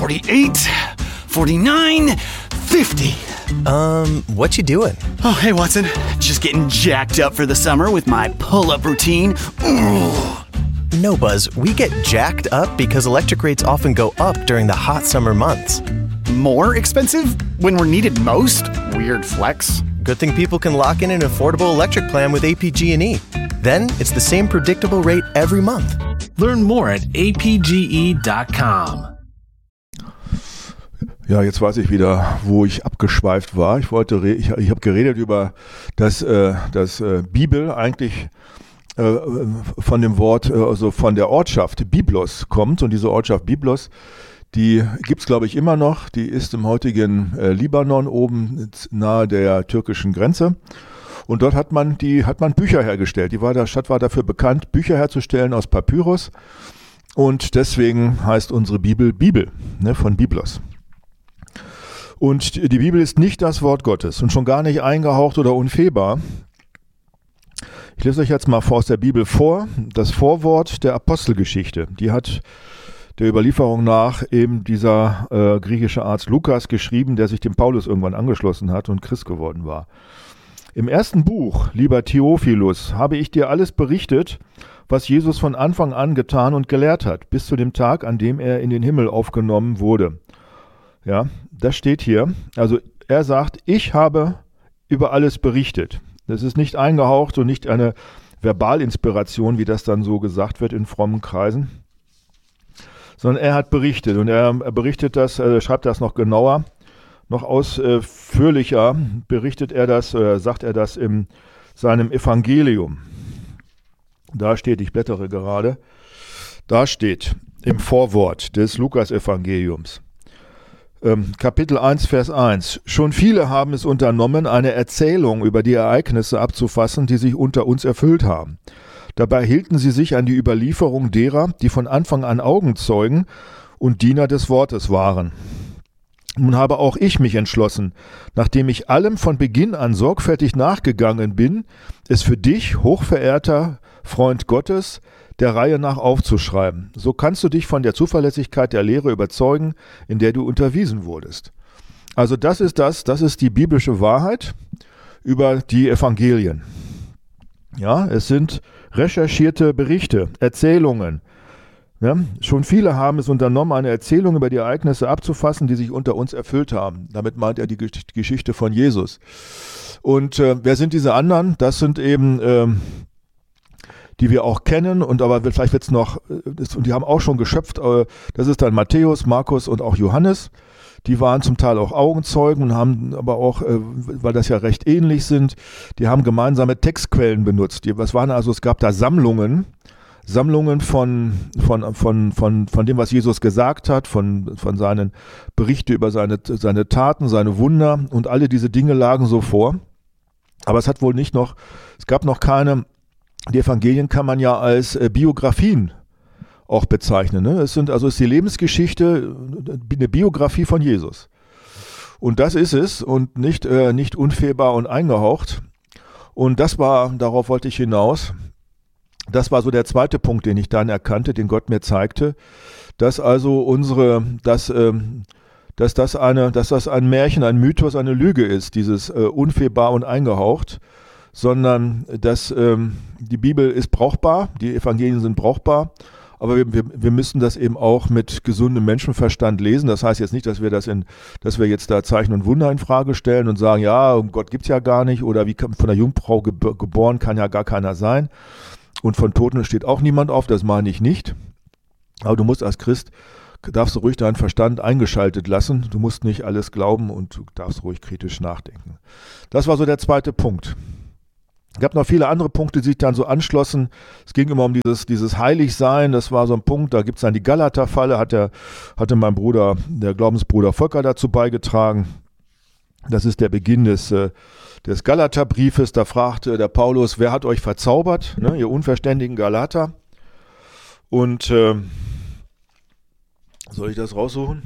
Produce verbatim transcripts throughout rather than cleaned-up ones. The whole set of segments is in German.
forty-eight, forty-nine, fifty. Um, what you doing? Oh, hey, Watson. Just getting jacked up for the summer with my pull-up routine. Ooh. No, Buzz, we get jacked up because electric rates often go up during the hot summer months. More expensive when we're needed most? Weird flex. Good thing people can lock in an affordable electric plan with A P G and E. Then it's the same predictable rate every month. Learn more at a p g e dot com. Ja, jetzt weiß ich wieder, wo ich abgeschweift war. Ich wollte, re- ich, ich habe geredet über, dass, äh, dass äh, Bibel eigentlich äh, von dem Wort, äh, also von der Ortschaft Byblos kommt. Und diese Ortschaft Byblos, die gibt's, glaube ich, immer noch. Die ist im heutigen äh, Libanon oben nahe der türkischen Grenze. Und dort hat man die, hat man Bücher hergestellt. Die war, der Stadt war dafür bekannt, Bücher herzustellen aus Papyrus. Und deswegen heißt unsere Bibel Bibel, ne, von Byblos. Und die Bibel ist nicht das Wort Gottes und schon gar nicht eingehaucht oder unfehlbar. Ich lese euch jetzt mal aus der Bibel vor, das Vorwort der Apostelgeschichte. Die hat der Überlieferung nach eben dieser äh, griechische Arzt Lukas geschrieben, der sich dem Paulus irgendwann angeschlossen hat und Christ geworden war. Im ersten Buch, lieber Theophilus, habe ich dir alles berichtet, was Jesus von Anfang an getan und gelehrt hat, bis zu dem Tag, an dem er in den Himmel aufgenommen wurde. Ja, das steht hier. Also er sagt, ich habe über alles berichtet. Das ist nicht eingehaucht und nicht eine Verbalinspiration, wie das dann so gesagt wird in frommen Kreisen, sondern er hat berichtet und er, er berichtet das, er schreibt das noch genauer, noch ausführlicher, berichtet er das, äh, sagt er das in seinem Evangelium. Da steht, ich blättere gerade, da steht im Vorwort des Lukas-Evangeliums, Ähm, Kapitel eins, Vers eins. Schon viele haben es unternommen, eine Erzählung über die Ereignisse abzufassen, die sich unter uns erfüllt haben. Dabei hielten sie sich an die Überlieferung derer, die von Anfang an Augenzeugen und Diener des Wortes waren. Nun habe auch ich mich entschlossen, nachdem ich allem von Beginn an sorgfältig nachgegangen bin, es für dich, hochverehrter Freund Gottes, der Reihe nach aufzuschreiben. So kannst du dich von der Zuverlässigkeit der Lehre überzeugen, in der du unterwiesen wurdest. Also das ist das, das ist die biblische Wahrheit über die Evangelien. Ja, es sind recherchierte Berichte, Erzählungen. Ja, schon viele haben es unternommen, eine Erzählung über die Ereignisse abzufassen, die sich unter uns erfüllt haben. Damit meint er die Geschichte von Jesus. Und äh, wer sind diese anderen? Das sind eben ähm, die wir auch kennen, und aber vielleicht wird es noch, und die haben auch schon geschöpft, das ist dann Matthäus, Markus und auch Johannes. Die waren zum Teil auch Augenzeugen und haben aber auch, weil das ja recht ähnlich sind, die haben gemeinsame Textquellen benutzt. Die, was waren also, es gab da Sammlungen, Sammlungen von, von, von, von, von dem, was Jesus gesagt hat, von, von seinen Berichten über seine, seine Taten, seine Wunder, und alle diese Dinge lagen so vor. Aber es hat wohl nicht noch, es gab noch keine. Die Evangelien kann man ja als äh, Biografien auch bezeichnen. Ne? Es sind also ist die Lebensgeschichte eine Biografie von Jesus. Und das ist es und nicht, äh, nicht unfehlbar und eingehaucht. Und das war, darauf wollte ich hinaus, das war so der zweite Punkt, den ich dann erkannte, den Gott mir zeigte, dass also unsere, dass, ähm, dass das eine, dass das ein Märchen, ein Mythos, eine Lüge ist, dieses äh, unfehlbar und eingehaucht, sondern dass ähm, die Bibel ist brauchbar, die Evangelien sind brauchbar, aber wir, wir, wir müssen das eben auch mit gesundem Menschenverstand lesen. Das heißt jetzt nicht, dass wir das in, dass wir jetzt da Zeichen und Wunder in Frage stellen und sagen, ja, Gott gibt's ja gar nicht, oder wie kann, von der Jungfrau geb- geboren kann ja gar keiner sein, und von Toten steht auch niemand auf, das meine ich nicht. Aber du musst als Christ, darfst du ruhig deinen Verstand eingeschaltet lassen, du musst nicht alles glauben und du darfst ruhig kritisch nachdenken. Das war so der zweite Punkt. Es gab noch viele andere Punkte, die sich dann so anschlossen. Es ging immer um dieses, dieses Heiligsein, das war so ein Punkt, da gibt es dann die Galater-Falle, hat der, hatte mein Bruder, der Glaubensbruder Volker dazu beigetragen. Das ist der Beginn des, des Galaterbriefes, da fragte der Paulus, wer hat euch verzaubert, ne, ihr unverständigen Galater? Und äh, soll ich das raussuchen?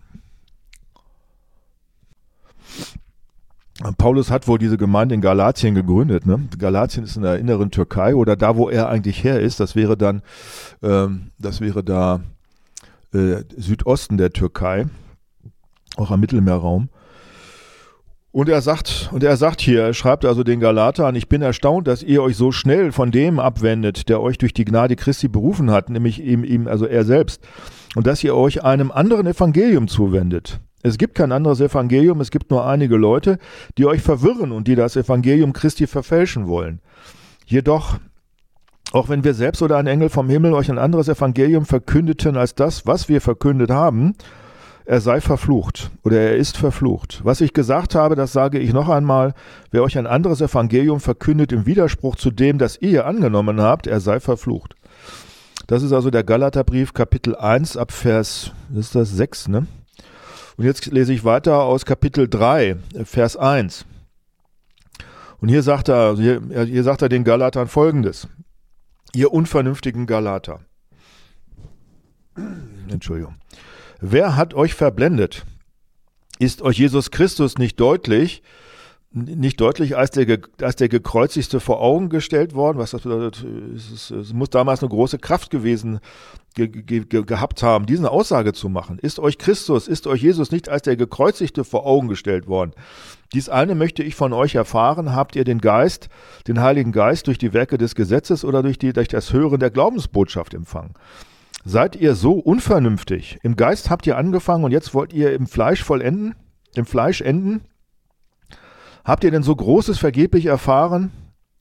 Paulus hat wohl diese Gemeinde in Galatien gegründet. Ne? Galatien ist in der inneren Türkei oder da, wo er eigentlich her ist. Das wäre dann, ähm, das wäre da äh, Südosten der Türkei, auch am Mittelmeerraum. Und er sagt, und er sagt hier, er schreibt also den Galatern, ich bin erstaunt, dass ihr euch so schnell von dem abwendet, der euch durch die Gnade Christi berufen hat, nämlich ihm, ihm, also er selbst, und dass ihr euch einem anderen Evangelium zuwendet. Es gibt kein anderes Evangelium, es gibt nur einige Leute, die euch verwirren und die das Evangelium Christi verfälschen wollen. Jedoch, auch wenn wir selbst oder ein Engel vom Himmel euch ein anderes Evangelium verkündeten als das, was wir verkündet haben, er sei verflucht oder er ist verflucht. Was ich gesagt habe, das sage ich noch einmal, wer euch ein anderes Evangelium verkündet im Widerspruch zu dem, das ihr angenommen habt, er sei verflucht. Das ist also der Galaterbrief, Kapitel eins, ab Vers, das ist das sechs, ne? Und jetzt lese ich weiter aus Kapitel drei, Vers eins. Und hier sagt er, hier, hier sagt er den Galatern Folgendes. Ihr unvernünftigen Galater. Entschuldigung. Wer hat euch verblendet? Ist euch Jesus Christus nicht deutlich, nicht deutlich als der, als der Gekreuzigte vor Augen gestellt worden? Was das bedeutet, es, es muss damals eine große Kraft gewesen ge, ge, ge, gehabt haben, diese Aussage zu machen. Ist euch Christus, ist euch Jesus nicht als der Gekreuzigte vor Augen gestellt worden? Dies eine möchte ich von euch erfahren. Habt ihr den Geist, den Heiligen Geist durch die Werke des Gesetzes oder durch, die, durch das Hören der Glaubensbotschaft empfangen? Seid ihr so unvernünftig? Im Geist habt ihr angefangen und jetzt wollt ihr im Fleisch vollenden? Im Fleisch enden? Habt ihr denn so Großes vergeblich erfahren?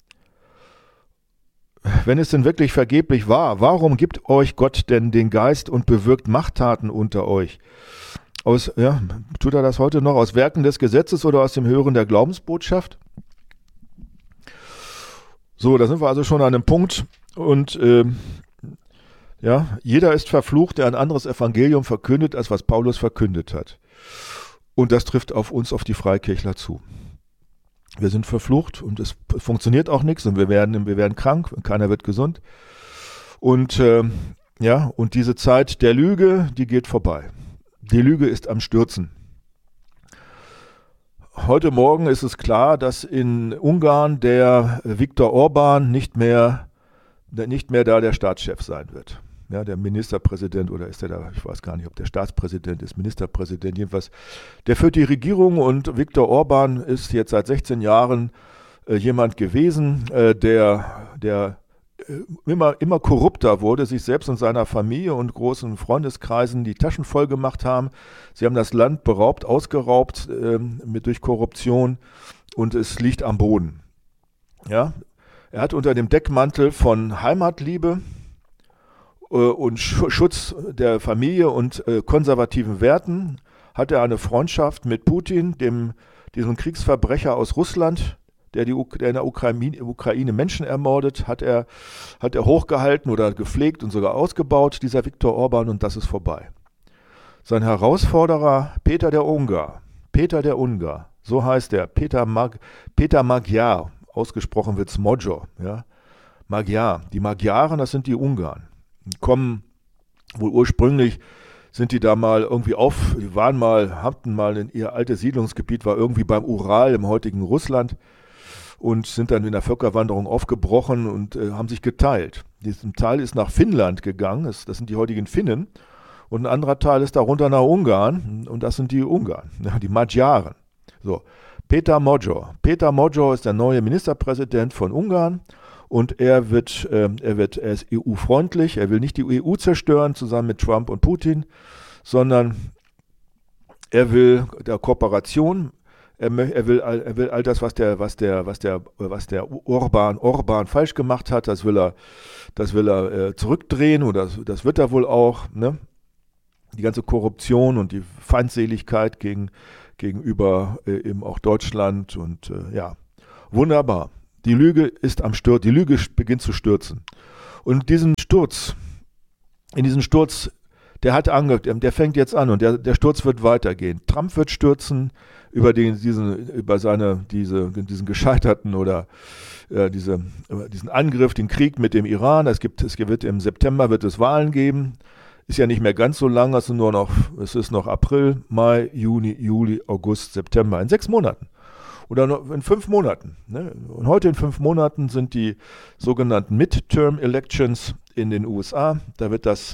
Wenn es denn wirklich vergeblich war, warum gibt euch Gott denn den Geist und bewirkt Machttaten unter euch? Aus, ja, tut er das heute noch? Aus Werken des Gesetzes oder aus dem Hören der Glaubensbotschaft? So, da sind wir also schon an einem Punkt und äh, ja, jeder ist verflucht, der ein anderes Evangelium verkündet, als was Paulus verkündet hat. Und das trifft auf uns, auf die Freikirchler zu. Wir sind verflucht und es funktioniert auch nichts und wir werden, wir werden krank und keiner wird gesund. Und äh, ja, und diese Zeit der Lüge, die geht vorbei. Die Lüge ist am Stürzen. Heute Morgen ist es klar, dass in Ungarn der Viktor Orban nicht mehr, nicht mehr da der Staatschef sein wird. Ja, der Ministerpräsident oder ist er da, ich weiß gar nicht, ob der Staatspräsident ist, Ministerpräsident, jedenfalls. Der führt die Regierung und Viktor Orban ist jetzt seit sechzehn Jahren äh, jemand gewesen, äh, der, der äh, immer, immer korrupter wurde, sich selbst und seiner Familie und großen Freundeskreisen die Taschen voll gemacht haben. Sie haben das Land beraubt, ausgeraubt äh, mit, durch Korruption und es liegt am Boden. Ja, er hat unter dem Deckmantel von Heimatliebe und Schutz der Familie und äh, konservativen Werten hat er eine Freundschaft mit Putin, dem, diesem Kriegsverbrecher aus Russland, der, die, der in der Ukraine, Ukraine Menschen ermordet, hat er, hat er hochgehalten oder gepflegt und sogar ausgebaut, dieser Viktor Orban, und das ist vorbei. Sein Herausforderer Peter der Ungar, Peter der Ungar, so heißt er, Peter, Mag, Peter Magyar, ausgesprochen wird es Magyar, ja, Magyar, die Magyaren, das sind die Ungarn. Die kommen wohl ursprünglich, sind die da mal irgendwie auf, die waren mal, hatten mal in ihr altes Siedlungsgebiet, war irgendwie beim Ural im heutigen Russland und sind dann in der Völkerwanderung aufgebrochen und äh, haben sich geteilt. Ein Teil ist nach Finnland gegangen, das, das sind die heutigen Finnen, und ein anderer Teil ist darunter nach Ungarn und das sind die Ungarn, ja, die Magyaren. So, Peter Magyar. Peter Magyar ist der neue Ministerpräsident von Ungarn. Und er wird, äh, er wird, er ist E U-freundlich, er will nicht die E U zerstören, zusammen mit Trump und Putin, sondern er will der Kooperation, er, er, will, er will all das, was der, was der, was der, was der Orban, Orban falsch gemacht hat, das will er, das will er äh, zurückdrehen oder das, das wird er wohl auch, ne? Die ganze Korruption und die Feindseligkeit gegen, gegenüber äh, eben auch Deutschland und äh, ja, wunderbar. Die Lüge ist am Sturz, die Lüge beginnt zu stürzen. Und diesen Sturz, in diesen Sturz, der hat ange, der fängt jetzt an und der, der Sturz wird weitergehen. Trump wird stürzen über den, diesen, über seine, diese, diesen gescheiterten oder äh, diese, diesen Angriff, den Krieg mit dem Iran. Es gibt, es wird im September wird es Wahlen geben. Ist ja nicht mehr ganz so lang, es ist nur noch, es ist noch April, Mai, Juni, Juli, August, September. In sechs Monaten. Oder in fünf Monaten. Ne? Und heute in fünf Monaten sind die sogenannten Midterm Elections in den U S A. Da wird das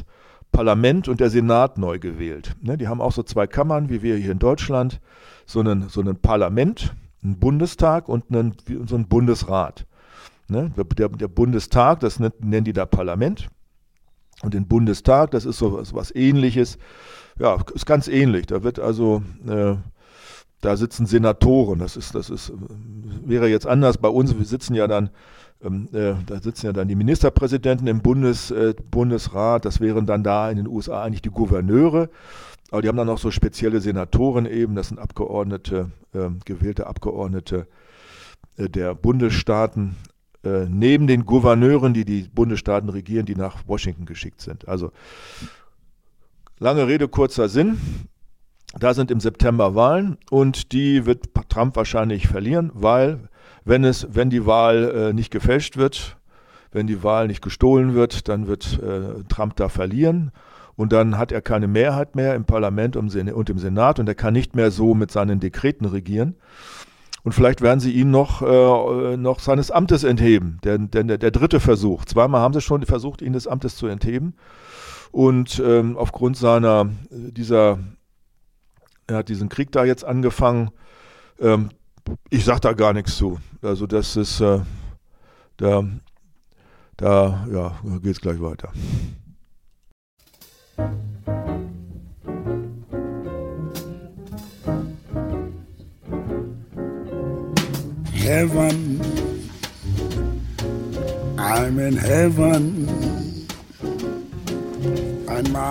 Parlament und der Senat neu gewählt. Ne, die haben auch so zwei Kammern, wie wir hier in Deutschland, so einen, so ein Parlament, einen Bundestag und einen, so einen Bundesrat. Ne, der, der Bundestag, das nennen die da Parlament, und den Bundestag, das ist so was, was Ähnliches, ja, ist ganz ähnlich. Da wird also, äh, da sitzen Senatoren, das ist, das ist, wäre jetzt anders bei uns, wir sitzen ja dann, ähm, äh, da sitzen ja dann die Ministerpräsidenten im Bundes, äh, Bundesrat, das wären dann da in den U S A eigentlich die Gouverneure, aber die haben dann noch so spezielle Senatoren eben, das sind Abgeordnete, äh, gewählte Abgeordnete äh, der Bundesstaaten, äh, neben den Gouverneuren, die die Bundesstaaten regieren, die nach Washington geschickt sind. Also lange Rede, kurzer Sinn. Da sind im September Wahlen und die wird Trump wahrscheinlich verlieren, weil wenn es, wenn die Wahl äh, nicht gefälscht wird, wenn die Wahl nicht gestohlen wird, dann wird äh, Trump da verlieren und dann hat er keine Mehrheit mehr im Parlament und im Senat und er kann nicht mehr so mit seinen Dekreten regieren. Und vielleicht werden sie ihn noch, äh, noch seines Amtes entheben, denn, denn der, der dritte Versuch. Zweimal haben sie schon versucht, ihn des Amtes zu entheben. Und ähm, aufgrund seiner, dieser, er hat diesen Krieg da jetzt angefangen, ähm, ich sag da gar nichts zu. Also das ist, äh, da, da ja, geht's gleich weiter. Heaven, I'm in heaven, and my